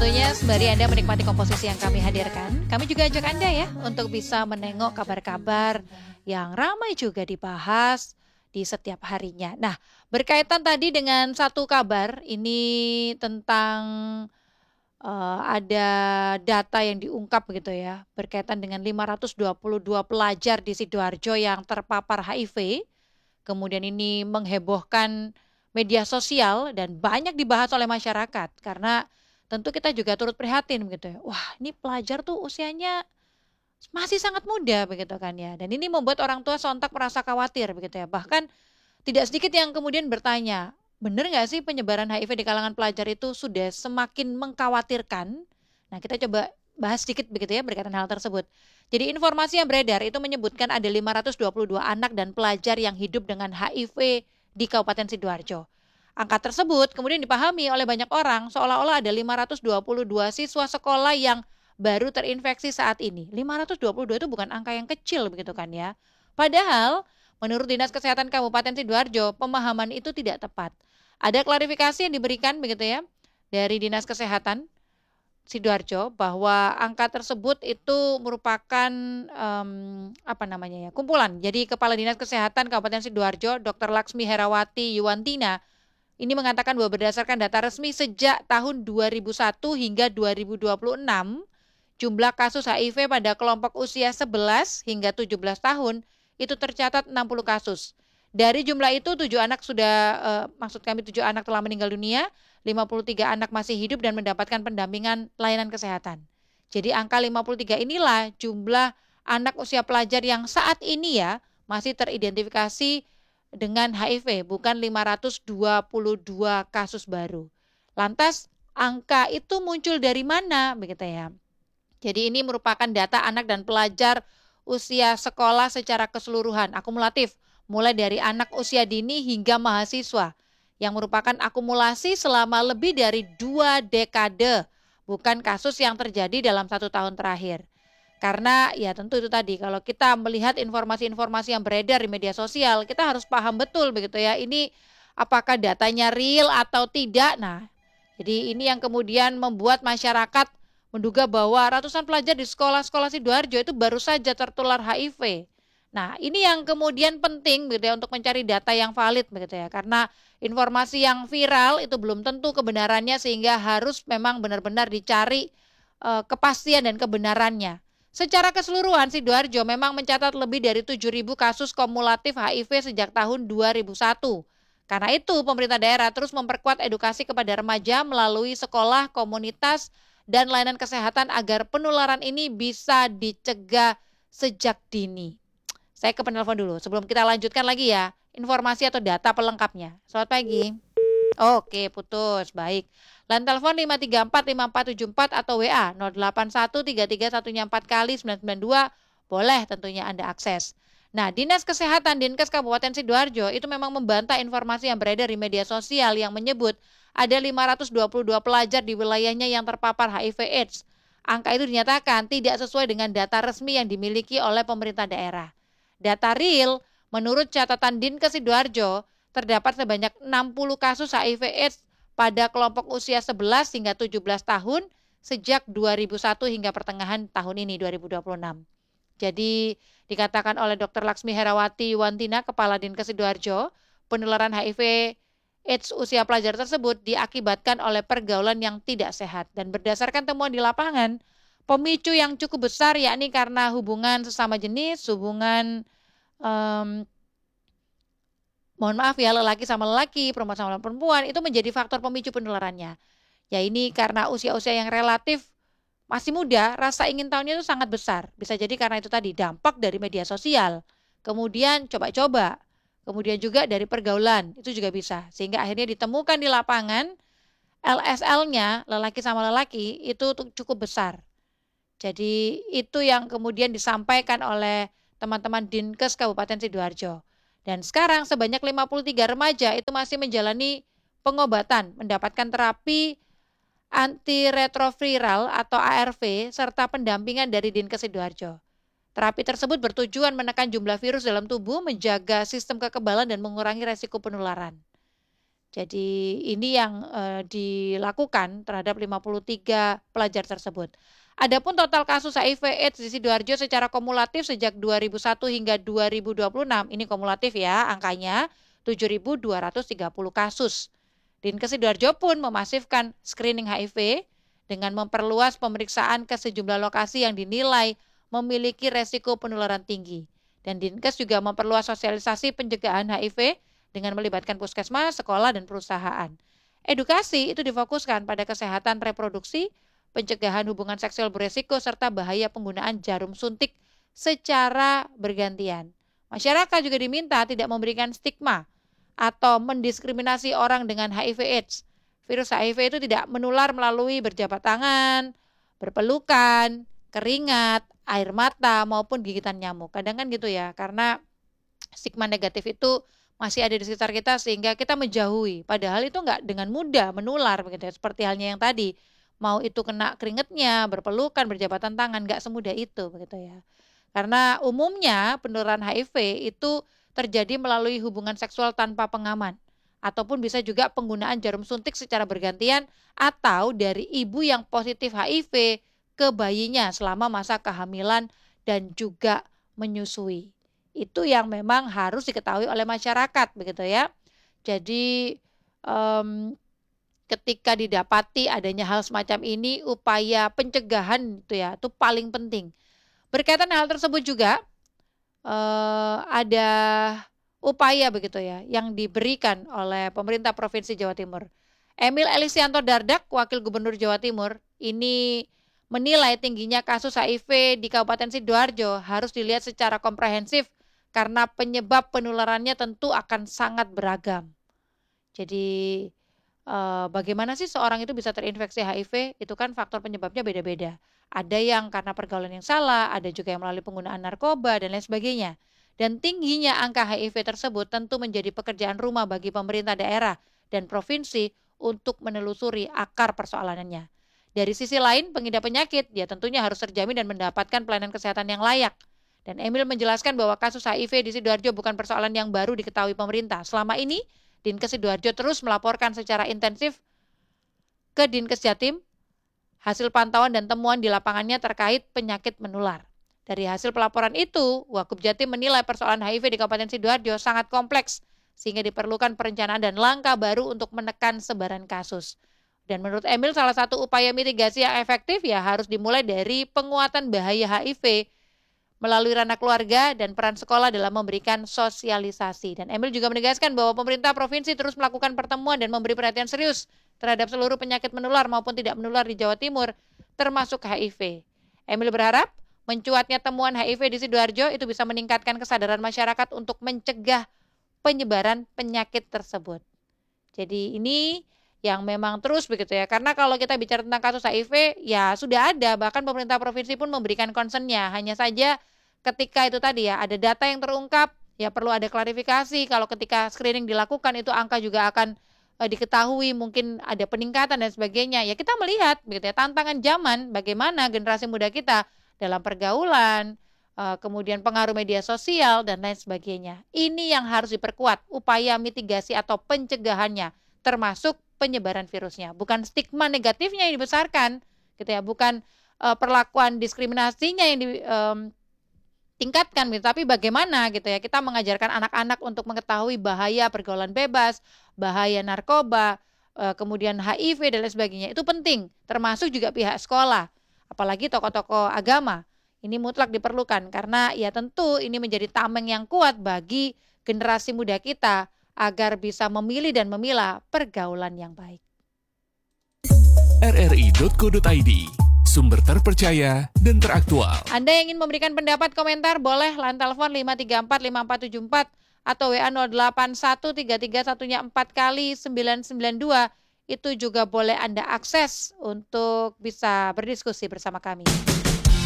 tentunya sembari Anda menikmati komposisi yang kami hadirkan, kami juga ajak Anda ya untuk bisa menengok kabar-kabar yang ramai juga dibahas di setiap harinya. Nah, berkaitan tadi dengan satu kabar ini tentang ada data yang diungkap begitu ya, berkaitan dengan 522 pelajar di Sidoarjo yang terpapar HIV. Kemudian ini menghebohkan media sosial dan banyak dibahas oleh masyarakat karena tentu kita juga turut prihatin begitu ya. Wah, ini pelajar tuh usianya masih sangat muda begitu kan ya. Dan ini membuat orang tua sontak merasa khawatir begitu ya. Bahkan tidak sedikit yang kemudian bertanya, benar nggak sih penyebaran HIV di kalangan pelajar itu sudah semakin mengkhawatirkan? Nah, kita coba bahas sedikit begitu ya berkaitan hal tersebut. Jadi informasi yang beredar itu menyebutkan ada 522 anak dan pelajar yang hidup dengan HIV di Kabupaten Sidoarjo. Angka tersebut kemudian dipahami oleh banyak orang seolah-olah ada 522 siswa sekolah yang baru terinfeksi saat ini. 522 itu bukan angka yang kecil begitu kan ya. Padahal menurut Dinas Kesehatan Kabupaten Sidoarjo, pemahaman itu tidak tepat. Ada klarifikasi yang diberikan begitu ya dari Dinas Kesehatan Sidoarjo bahwa angka tersebut itu merupakan kumpulan. Jadi Kepala Dinas Kesehatan Kabupaten Sidoarjo, Dr. Laksmi Herawati Yuwantina, ini mengatakan bahwa berdasarkan data resmi sejak tahun 2001 hingga 2026, jumlah kasus HIV pada kelompok usia 11 hingga 17 tahun itu tercatat 60 kasus. Dari jumlah itu 7 anak maksud kami 7 anak telah meninggal dunia, 53 anak masih hidup dan mendapatkan pendampingan layanan kesehatan. Jadi angka 53 inilah jumlah anak usia pelajar yang saat ini ya masih teridentifikasi dengan HIV, bukan 522 kasus baru. Lantas angka itu muncul dari mana begitu ya? Jadi ini merupakan data anak dan pelajar usia sekolah secara keseluruhan, akumulatif, mulai dari anak usia dini hingga mahasiswa, yang merupakan akumulasi selama lebih dari 2 dekade, bukan kasus yang terjadi dalam 1 tahun terakhir. Karena ya tentu itu tadi, kalau kita melihat informasi-informasi yang beredar di media sosial, kita harus paham betul begitu ya, ini apakah datanya real atau tidak. Nah, jadi ini yang kemudian membuat masyarakat menduga bahwa ratusan pelajar di sekolah-sekolah Sidoarjo itu baru saja tertular HIV. Nah, ini yang kemudian penting begitu ya untuk mencari data yang valid begitu ya. Karena informasi yang viral itu belum tentu kebenarannya sehingga harus memang benar-benar dicari kepastian dan kebenarannya. Secara keseluruhan Sidoarjo memang mencatat lebih dari 7.000 kasus kumulatif HIV sejak tahun 2001. Karena itu pemerintah daerah terus memperkuat edukasi kepada remaja melalui sekolah, komunitas, dan layanan kesehatan agar penularan ini bisa dicegah sejak dini. Saya ke penelpon dulu sebelum kita lanjutkan lagi ya informasi atau data pelengkapnya. Selamat pagi. Oke, putus. Baik. Line telepon 5345474 atau WA 081331 4 kali 992 boleh tentunya Anda akses. Nah, Dinas Kesehatan Dinkes Kabupaten Sidoarjo itu memang membantah informasi yang beredar di media sosial yang menyebut ada 522 pelajar di wilayahnya yang terpapar HIV/AIDS. Angka itu dinyatakan tidak sesuai dengan data resmi yang dimiliki oleh pemerintah daerah. Data real, menurut catatan Dinkes Sidoarjo, terdapat sebanyak 60 kasus HIV/AIDS pada kelompok usia 11 hingga 17 tahun sejak 2001 hingga pertengahan tahun ini 2026. Jadi dikatakan oleh Dr. Laksmi Herawati Yuwantina, Kepala Dinkes Sidoarjo, penularan HIV/AIDS usia pelajar tersebut diakibatkan oleh pergaulan yang tidak sehat. Dan berdasarkan temuan di lapangan, pemicu yang cukup besar yakni karena hubungan sesama jenis, hubungan mohon maaf ya, lelaki sama lelaki, perempuan sama perempuan, itu menjadi faktor pemicu penularannya. Ya ini karena usia-usia yang relatif masih muda, rasa ingin tahunya itu sangat besar. Bisa jadi karena itu tadi dampak dari media sosial. Kemudian coba-coba. Kemudian juga dari pergaulan, itu juga bisa. Sehingga akhirnya ditemukan di lapangan LSL-nya, lelaki sama lelaki, itu cukup besar. Jadi itu yang kemudian disampaikan oleh teman-teman Dinkes Kabupaten Sidoarjo. Dan sekarang sebanyak 53 remaja itu masih menjalani pengobatan, mendapatkan terapi antiretroviral atau ARV serta pendampingan dari Dinkes Sidoarjo. Terapi tersebut bertujuan menekan jumlah virus dalam tubuh, menjaga sistem kekebalan dan mengurangi resiko penularan. Jadi ini yang dilakukan terhadap 53 pelajar tersebut. Adapun total kasus HIV/AIDS di Sidoarjo secara kumulatif sejak 2001 hingga 2026, ini kumulatif ya angkanya, 7.230 kasus. Dinkes Sidoarjo pun memasifkan screening HIV dengan memperluas pemeriksaan ke sejumlah lokasi yang dinilai memiliki resiko penularan tinggi. Dan Dinkes juga memperluas sosialisasi pencegahan HIV dengan melibatkan puskesmas, sekolah, dan perusahaan. Edukasi itu difokuskan pada kesehatan reproduksi, pencegahan hubungan seksual beresiko, serta bahaya penggunaan jarum suntik secara bergantian. Masyarakat juga diminta tidak memberikan stigma atau mendiskriminasi orang dengan HIV/AIDS. Virus HIV itu tidak menular melalui berjabat tangan, berpelukan, keringat, air mata, maupun gigitan nyamuk. Kadang kan gitu ya, karena stigma negatif itu masih ada di sekitar kita sehingga kita menjauhi. Padahal itu nggak dengan mudah menular begitu ya. Seperti halnya yang tadi, mau itu kena keringetnya, berpelukan, berjabatan tangan, nggak semudah itu begitu ya. Karena umumnya penularan HIV itu terjadi melalui hubungan seksual tanpa pengaman ataupun bisa juga penggunaan jarum suntik secara bergantian atau dari ibu yang positif HIV ke bayinya selama masa kehamilan dan juga menyusui. Itu yang memang harus diketahui oleh masyarakat begitu ya. Jadi ketika didapati adanya hal semacam ini, upaya pencegahan itu ya itu paling penting. Berkaitan hal tersebut juga ada upaya begitu ya yang diberikan oleh pemerintah Provinsi Jawa Timur. Emil Elisianto Dardak, Wakil Gubernur Jawa Timur, ini menilai tingginya kasus HIV di Kabupaten Sidoarjo harus dilihat secara komprehensif karena penyebab penularannya tentu akan sangat beragam. Jadi bagaimana sih seorang itu bisa terinfeksi HIV? Itu kan faktor penyebabnya beda-beda. Ada yang karena pergaulan yang salah, ada juga yang melalui penggunaan narkoba dan lain sebagainya. Dan tingginya angka HIV tersebut tentu menjadi pekerjaan rumah bagi pemerintah daerah dan provinsi untuk menelusuri akar persoalannya. Dari sisi lain, pengidap penyakit ya tentunya harus terjamin dan mendapatkan pelayanan kesehatan yang layak. Dan Emil menjelaskan bahwa kasus HIV di Sidoarjo bukan persoalan yang baru diketahui pemerintah. Selama ini, Dinkes Sidoarjo terus melaporkan secara intensif ke Dinkes Jatim hasil pantauan dan temuan di lapangannya terkait penyakit menular. Dari hasil pelaporan itu, Wakub Jatim menilai persoalan HIV di Kabupaten Sidoarjo sangat kompleks, sehingga diperlukan perencanaan dan langkah baru untuk menekan sebaran kasus. Dan menurut Emil, salah satu upaya mitigasi yang efektif ya harus dimulai dari penguatan bahaya HIV melalui ranah keluarga dan peran sekolah dalam memberikan sosialisasi. Dan Emil juga menegaskan bahwa pemerintah provinsi terus melakukan pertemuan dan memberi perhatian serius terhadap seluruh penyakit menular maupun tidak menular di Jawa Timur, termasuk HIV. Emil berharap mencuatnya temuan HIV di Sidoarjo itu bisa meningkatkan kesadaran masyarakat untuk mencegah penyebaran penyakit tersebut. Jadi ini yang memang terus begitu ya, karena kalau kita bicara tentang kasus HIV ya sudah ada, bahkan pemerintah provinsi pun memberikan concern-nya, hanya saja ketika itu tadi ya ada data yang terungkap ya perlu ada klarifikasi, kalau ketika screening dilakukan itu angka juga akan diketahui mungkin ada peningkatan dan sebagainya. Ya kita melihat begitu ya tantangan zaman bagaimana generasi muda kita dalam pergaulan, kemudian pengaruh media sosial dan lain sebagainya. Ini yang harus diperkuat upaya mitigasi atau pencegahannya termasuk penyebaran virusnya. Bukan stigma negatifnya yang dibesarkan gitu ya, bukan perlakuan diskriminasinya yang tingkatkan gitu, tapi bagaimana gitu ya kita mengajarkan anak-anak untuk mengetahui bahaya pergaulan bebas, bahaya narkoba, kemudian HIV dan lain sebagainya. Itu penting, termasuk juga pihak sekolah, apalagi tokoh-tokoh agama. Ini mutlak diperlukan karena ya tentu ini menjadi tameng yang kuat bagi generasi muda kita agar bisa memilih dan memilah pergaulan yang baik. rri.co.id, sumber terpercaya dan teraktual. Anda yang ingin memberikan pendapat komentar boleh line telepon 5345474 atau WA 081331 kali 992. Itu juga boleh Anda akses untuk bisa berdiskusi bersama kami.